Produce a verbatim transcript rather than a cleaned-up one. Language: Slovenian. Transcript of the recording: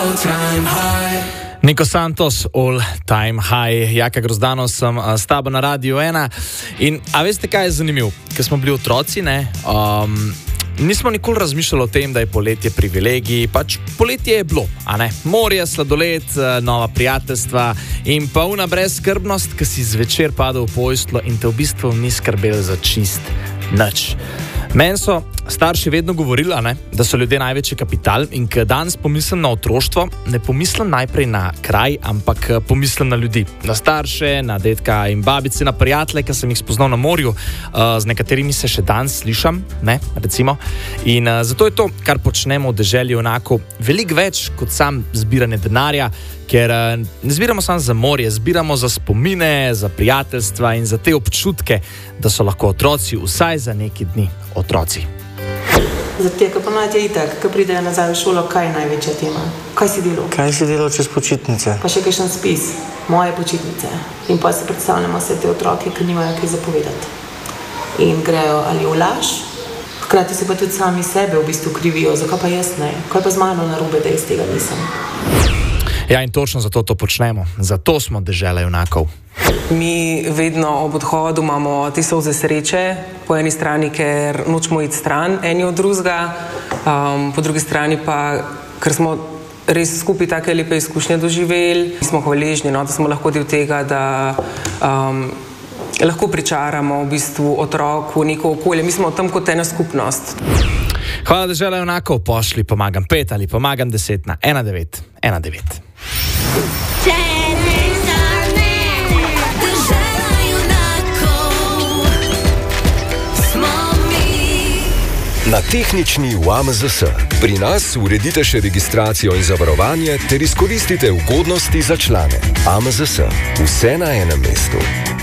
Niko Santos, All Time High. Jaka Grozdano sem s tabo na Radiu ena. In a veste, kaj je zanimivo? Ker smo bili otroci, ne? Um, nismo nikoli razmišljali o tem, da je poletje privilegij. Pač poletje je bilo, a ne? Morje, sladoled, nova prijateljstva in pa una brezskrbnost, ki si zvečer padel v posteljo in te v bistvu ni skrbel za čist nič. Meni so starši vedno govorili, ne, da so ljudje največji kapital in ko danes pomislim na otroštvo, ne pomislim najprej na kraj, ampak pomislim na ljudi. Na starše, na dedka in babice, na prijatelje, ki sem jih spoznal na morju, z nekaterimi se še danes slišam, ne, recimo. In zato je to, kar počnemo v deželi, enako veliko več kot sam zbiranje denarja, ker ne zbiramo samo za morje, zbiramo za spomine, za prijateljstva in za te občutke, da so lahko otroci vsaj za neki dni otroci. Za te, ki pa mladi je itak, ki pridejo nazaj v šolo, kaj je največja tema? Kaj si delal? Kaj si delal čez počitnice? Pa še kakšen spis, moje počitnice. In pa si predstavljamo vse te otroke, ki nimajo kaj zapovedati. In grejo ali v laž, hkrati se pa tudi sami sebe v bistvu krivijo, zakaj pa jaz ne? Kaj pa z mano narobe, da jaz tega nisem? Ja, in točno zato to počnemo. Zato smo dežela junakov. Mi vedno ob odhodu imamo te solze sreče, po eni strani, ker nočemo iti stran eni od drugega, um, po drugi strani pa, ker smo res skupaj take lepe izkušnje doživeli, smo hvaležni, no, da smo lahko del tega, da um, lahko pričaramo v bistvu otroku neko okolje. Mi smo tam kot ena skupnost. Hvala, dežela junakov, pošli pomagam pet ali pomagam deset na ena devet ena devet. Na tehnični U A M Z S. Pri nas uredite še registracijo in zavarovanje ter izkoristite ugodnosti za člane. A M Z S. Vse na enem mestu.